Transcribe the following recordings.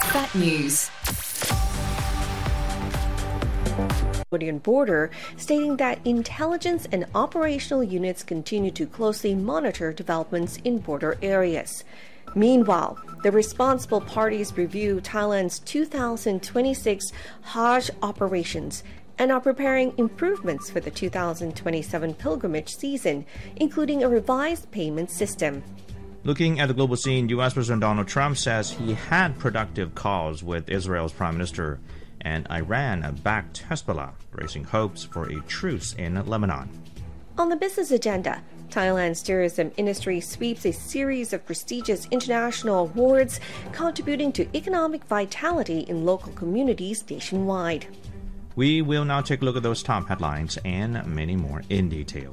Fat News. Cambodian border, stating that intelligence and operational units continue to closely monitor developments in border areas. Meanwhile, the responsible parties review Thailand's 2026 Hajj operations and are preparing improvements for the 2027 pilgrimage season, including a revised payment system. Looking at the global scene, U.S. President Donald Trump says he had productive calls with Israel's Prime Minister, and Iran backed Hezbollah, raising hopes for a truce in Lebanon. On the business agenda, Thailand's tourism industry sweeps a series of prestigious international awards, contributing to economic vitality in local communities nationwide. We will now take a look at those top headlines and many more in detail.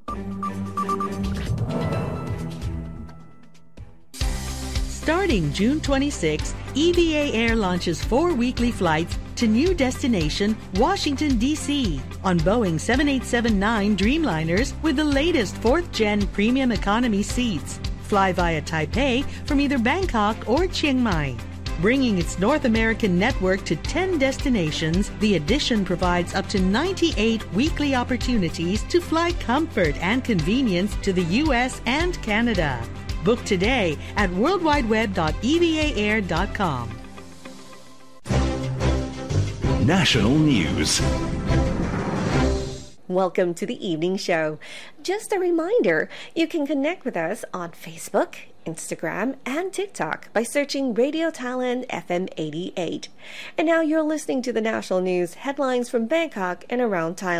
Starting June 26, EVA Air launches 4 weekly flights to new destination, Washington, D.C. on Boeing 787-9 Dreamliners with the latest 4th-gen premium economy seats. Fly via Taipei from either Bangkok or Chiang Mai. Bringing its North American network to 10 destinations, the addition provides up to 98 weekly opportunities to fly comfort and convenience to the U.S. and Canada. Book today at worldwideweb.evaair.com. National News. Welcome to the evening show. Just a reminder, you can connect with us on Facebook, Instagram, and TikTok by searching Radio Thailand FM 88. And now you're listening to the national news headlines from Bangkok and around Thailand.